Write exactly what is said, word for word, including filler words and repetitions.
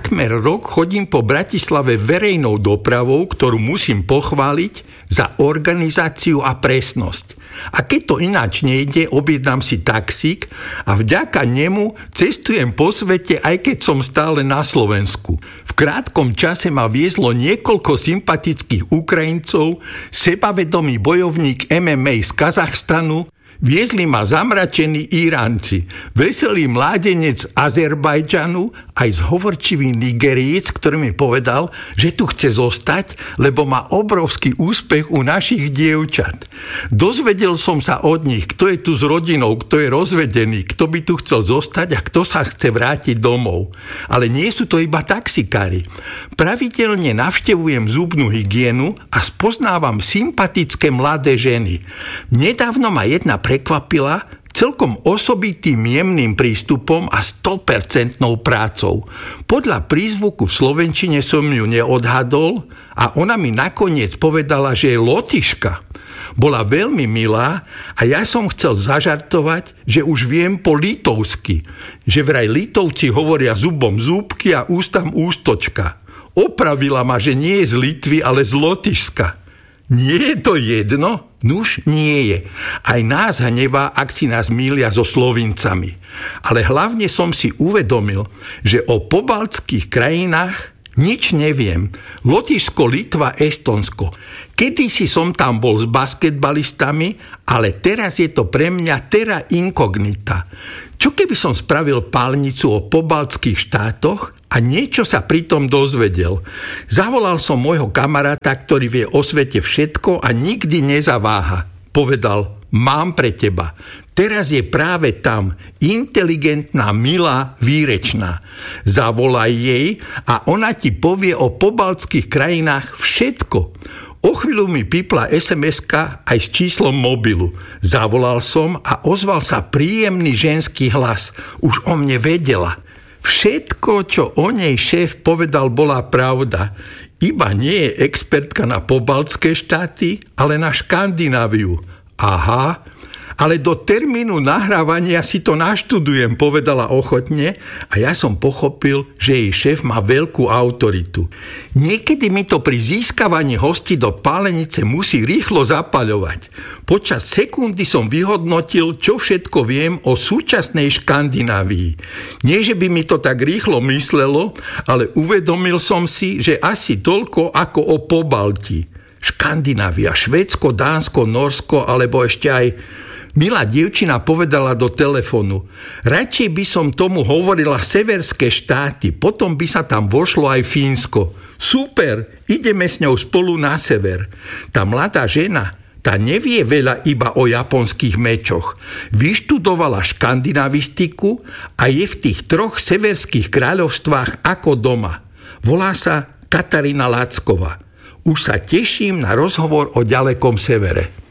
Takmer rok chodím po Bratislave verejnou dopravou, ktorú musím pochváliť za organizáciu a presnosť. A keď to ináč nejde, objednám si taxík a vďaka nemu cestujem po svete, aj keď som stále na Slovensku. V krátkom čase ma viezlo niekoľko sympatických Ukrajincov, sebavedomý bojovník em em á z Kazachstanu, viezli ma zamračení Iránci, veselý mládenec Azerbajdžanu, aj zhovorčivý Nigeríec, ktorý mi povedal, že tu chce zostať, lebo má obrovský úspech u našich dievčat. Dozvedel som sa od nich, kto je tu s rodinou, kto je rozvedený, kto by tu chcel zostať a kto sa chce vrátiť domov. Ale nie sú to iba taxikári. Pravidelne navštevujem zubnú hygienu a spoznávam sympatické mladé ženy. Nedávno ma jedna prekvapila celkom osobitým jemným prístupom a sto percent prácou. Podľa prízvuku v slovenčine som ju neodhadol a ona mi nakoniec povedala, že je Lotyška. Bola veľmi milá a ja som chcel zažartovať, že už viem po litovsky, že vraj Litovci hovoria zubom zúbky a ústam ústočka. Opravila ma, že nie je z Litvy, ale z Lotyšska. Nie je to jedno? Nuž nie je. Aj nás hnevá, ak si nás mýlia so Slovincami. Ale hlavne som si uvedomil, že o pobaltských krajinách nič neviem. Lotyšsko, Litva, Estonsko. Kedysi som tam bol s basketbalistami, ale teraz je to pre mňa terra incognita. Čo keby som spravil pálnicu o pobaltských štátoch a niečo sa pritom dozvedel? Zavolal som môjho kamaráta, ktorý vie o svete všetko a nikdy nezaváha. Povedal, mám pre teba. Teraz je práve tam inteligentná, milá, výrečná. Zavolaj jej a ona ti povie o pobaltských krajinách všetko. O chvíľu mi pípla es em eska aj s číslom mobilu. Zavolal som a ozval sa príjemný ženský hlas. Už o mne vedela. Všetko, čo o nej šéf povedal, bola pravda. Iba nie je expertka na pobaltské štáty, ale na Škandináviu. Aha, ale do termínu nahrávania si to naštudujem, povedala ochotne a ja som pochopil, že jej šéf má veľkú autoritu. Niekedy mi to pri získavaní hostí do pálenice musí rýchlo zapaľovať. Počas sekundy som vyhodnotil, čo všetko viem o súčasnej Škandinávii. Nie, že by mi to tak rýchlo myslelo, ale uvedomil som si, že asi toľko ako o Pobalti. Škandinávia, Švédsko, Dánsko, Norsko, alebo ešte aj... Milá dievčina povedala do telefónu, radšej by som tomu hovorila severské štáty, potom by sa tam vošlo aj Fínsko. Super, ideme s ňou spolu na sever. Tá mladá žena, tá nevie veľa iba o japonských mečoch. Vyštudovala škandinavistiku a je v tých troch severských kráľovstvách ako doma. Volá sa Katarína Lacková. Už sa teším na rozhovor o ďalekom severe.